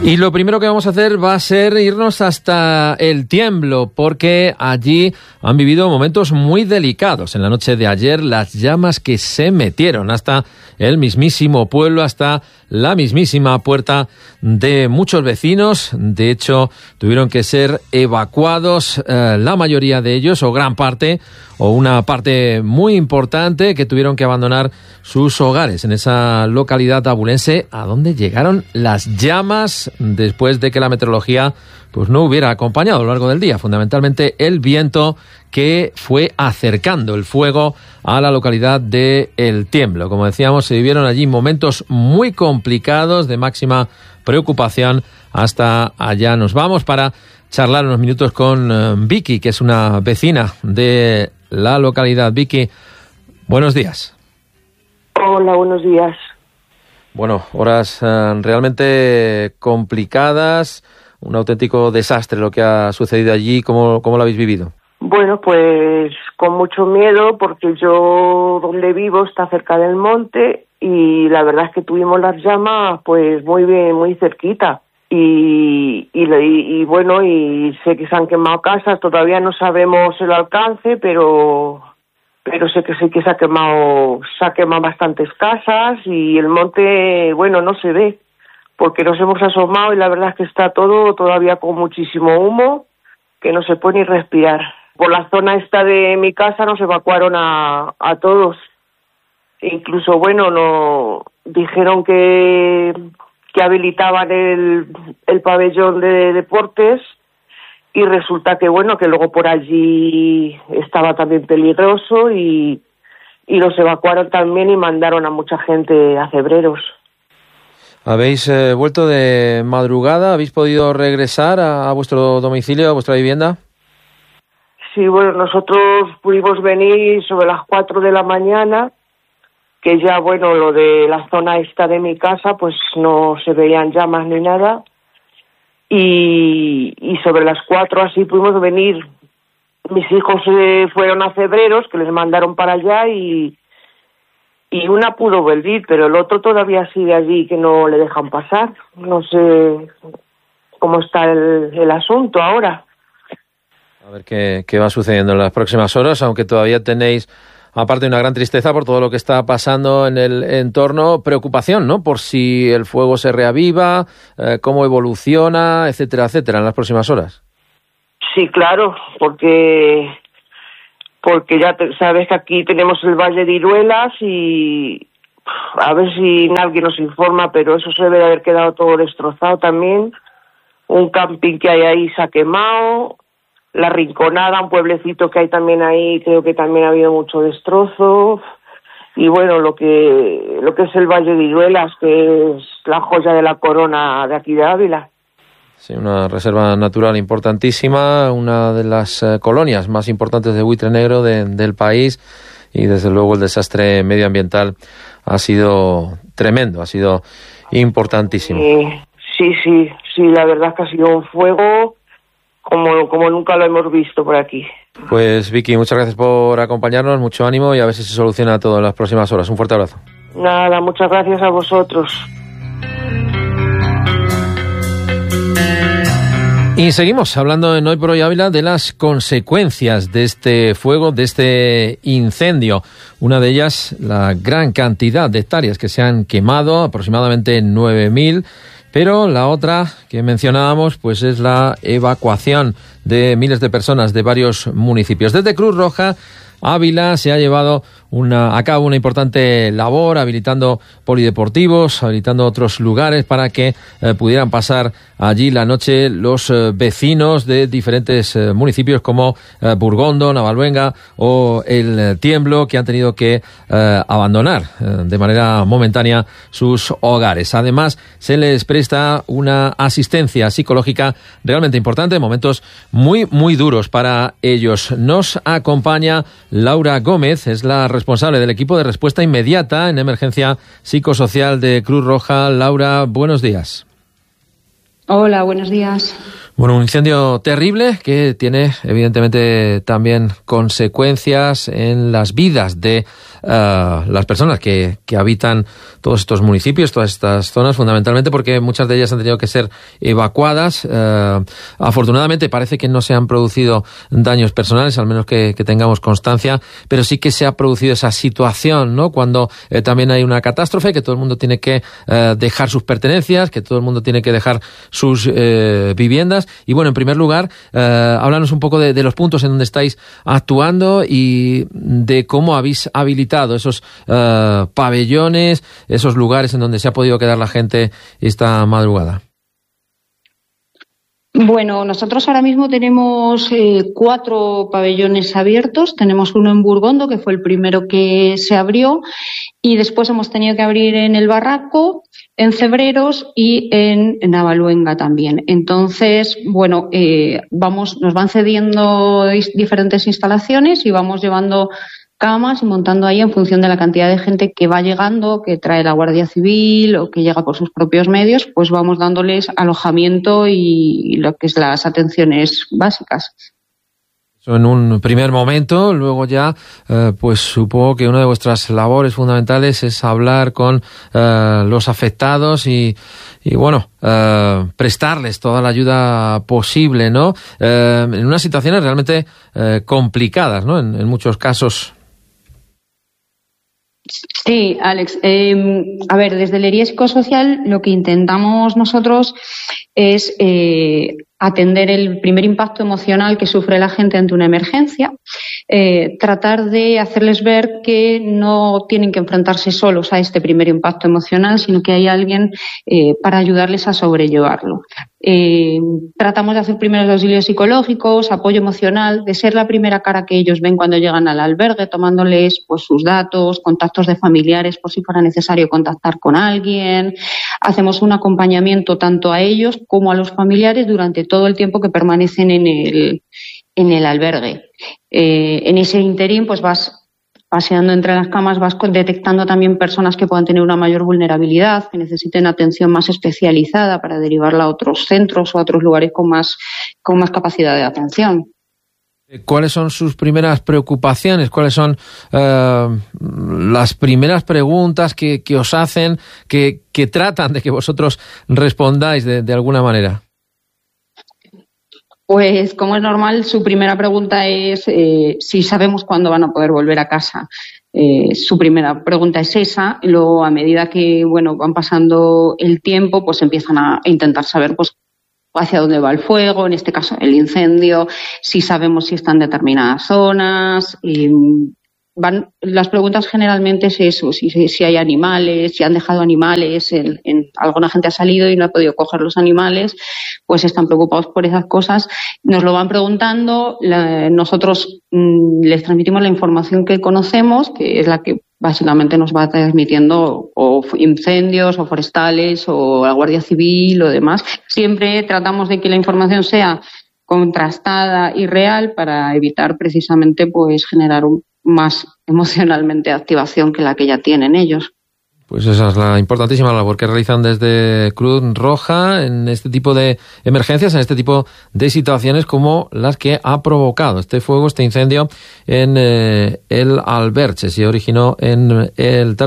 Y lo primero que vamos a hacer va a ser irnos hasta El Tiemblo, porque allí han vivido momentos muy delicados. En la noche de ayer, las llamas que se metieron hasta el mismísimo pueblo, hasta la mismísima puerta de muchos vecinos. De hecho, tuvieron que ser evacuados la mayoría de ellos, o gran parte, o una parte muy importante, que tuvieron que abandonar sus hogares en esa localidad abulense, a donde llegaron las llamas después de que la meteorología pues no hubiera acompañado a lo largo del día, fundamentalmente el viento que fue acercando el fuego a la localidad de El Tiemblo. Como decíamos, se vivieron allí momentos muy complicados, de máxima preocupación. Hasta allá nos vamos para charlar unos minutos con Vicky, que es una vecina de la localidad. Vicky, buenos días. Hola, buenos días. Bueno, horas realmente complicadas, un auténtico desastre lo que ha sucedido allí. ¿Cómo lo habéis vivido? Bueno, pues con mucho miedo, porque yo donde vivo está cerca del monte y la verdad es que tuvimos las llamas pues muy bien, muy cerquita. Y bueno, y sé que se han quemado casas, todavía no sabemos el alcance, pero sé que se ha quemado bastantes casas, y el monte, bueno, no se ve, porque nos hemos asomado y la verdad es que está todo todavía con muchísimo humo, que no se puede ni respirar. Por la zona esta de mi casa nos evacuaron a todos. Incluso, bueno, no dijeron que habilitaban el pabellón de deportes, y resulta que, bueno, que luego por allí estaba también peligroso y los evacuaron también y mandaron a mucha gente a Cebreros. ¿Habéis vuelto de madrugada? ¿Habéis podido regresar a vuestro domicilio, a vuestra vivienda? Sí, bueno, nosotros pudimos venir sobre las 4 de la mañana, que ya, bueno, lo de la zona esta de mi casa, pues no se veían llamas ni nada. Y sobre las 4 así pudimos venir. Mis hijos fueron a Cebreros, que les mandaron para allá, y una pudo venir, pero el otro todavía sigue allí, que no le dejan pasar. No sé cómo está el asunto ahora. A ver qué va sucediendo en las próximas horas, aunque todavía tenéis, aparte de una gran tristeza por todo lo que está pasando en el entorno, preocupación, ¿no? Por si el fuego se reaviva, cómo evoluciona, etcétera, etcétera, en las próximas horas. Sí, claro, porque ya sabes que aquí tenemos el Valle de Iruelas, y a ver si alguien nos informa, pero eso se debe de haber quedado todo destrozado también. Un camping que hay ahí se ha quemado. La Rinconada, un pueblecito que hay también ahí, creo que también ha habido mucho destrozo. Y bueno, lo que es el Valle de Iruelas, que es la joya de la corona de aquí de Ávila. Sí, una reserva natural importantísima, una de las colonias más importantes de buitre negro del país, y desde luego el desastre medioambiental ha sido tremendo, ha sido importantísimo. Sí, la verdad es que ha sido un fuego como nunca lo hemos visto por aquí. Pues Vicky, muchas gracias por acompañarnos, mucho ánimo, y a ver si se soluciona todo en las próximas horas. Un fuerte abrazo. Nada, muchas gracias a vosotros. Y seguimos hablando en Hoy por Hoy Ávila de las consecuencias de este fuego, de este incendio. Una de ellas, la gran cantidad de hectáreas que se han quemado, aproximadamente 9.000, pero la otra que mencionábamos pues es la evacuación de miles de personas de varios municipios. Desde Cruz Roja, Ávila se ha llevado a cabo una importante labor, habilitando polideportivos, habilitando otros lugares para que pudieran pasar allí la noche los vecinos de diferentes municipios como Burgondo, Navalluenga o El Tiemblo, que han tenido que abandonar de manera momentánea sus hogares. Además, se les presta una asistencia psicológica realmente importante en momentos muy, muy duros para ellos. Nos acompaña Laura Gómez, es la responsable del equipo de respuesta inmediata en emergencia psicosocial de Cruz Roja. Laura, buenos días. Hola, buenos días. Bueno, un incendio terrible que tiene evidentemente también consecuencias en las vidas de las personas que habitan todos estos municipios, todas estas zonas, fundamentalmente porque muchas de ellas han tenido que ser evacuadas. Afortunadamente parece que no se han producido daños personales, al menos que tengamos constancia, pero sí que se ha producido esa situación, ¿no? Cuando también hay una catástrofe, que todo el mundo tiene que dejar sus pertenencias, que todo el mundo tiene que dejar sus viviendas. Y bueno, en primer lugar, háblanos un poco de los puntos en donde estáis actuando y de cómo habéis habilitado esos pabellones, esos lugares en donde se ha podido quedar la gente esta madrugada. Bueno, nosotros ahora mismo tenemos 4 pabellones abiertos. Tenemos uno en Burgondo, que fue el primero que se abrió, y después hemos tenido que abrir en El Barraco, en Cebreros y en Navaluenga también. Entonces, bueno, nos van cediendo diferentes instalaciones y vamos llevando camas y montando ahí en función de la cantidad de gente que va llegando, que trae la Guardia Civil o que llega por sus propios medios, pues vamos dándoles alojamiento y lo que es las atenciones básicas. Eso en un primer momento. Luego ya, pues supongo que una de vuestras labores fundamentales es hablar con los afectados y bueno, prestarles toda la ayuda posible, ¿no? En unas situaciones realmente complicadas, ¿no? En muchos casos. Sí, Alex. A ver, desde el ERIE Psicosocial lo que intentamos nosotros es atender el primer impacto emocional que sufre la gente ante una emergencia, tratar de hacerles ver que no tienen que enfrentarse solos a este primer impacto emocional, sino que hay alguien para ayudarles a sobrellevarlo. Tratamos de hacer primeros auxilios psicológicos, apoyo emocional, de ser la primera cara que ellos ven cuando llegan al albergue, tomándoles pues sus datos, contactos de familiares por si fuera necesario contactar con alguien. Hacemos un acompañamiento tanto a ellos como a los familiares durante todo el tiempo que permanecen en el albergue. En ese interín pues vas paseando entre las camas, vas detectando también personas que puedan tener una mayor vulnerabilidad, que necesiten atención más especializada para derivarla a otros centros o a otros lugares con más capacidad de atención. ¿Cuáles son sus primeras preocupaciones? ¿Cuáles son las primeras preguntas que os hacen, que tratan de que vosotros respondáis de alguna manera? Pues, como es normal, su primera pregunta es si sabemos cuándo van a poder volver a casa. Su primera pregunta es esa. Luego, a medida que van pasando el tiempo, pues empiezan a intentar saber pues hacia dónde va el fuego, en este caso el incendio, si sabemos si están en determinadas zonas. Las preguntas generalmente es eso, si hay animales, si han dejado animales, alguna gente ha salido y no ha podido coger los animales, pues están preocupados por esas cosas. Nos lo van preguntando, nosotros les transmitimos la información que conocemos, que es la que básicamente nos va transmitiendo o incendios o forestales o la Guardia Civil o demás. Siempre tratamos de que la información sea contrastada y real para evitar precisamente pues generar más emocionalmente activación que la que ya tienen ellos. Pues esa es la importantísima labor que realizan desde Cruz Roja en este tipo de emergencias, en este tipo de situaciones como las que ha provocado este fuego, este incendio en el Alberche. Se originó en el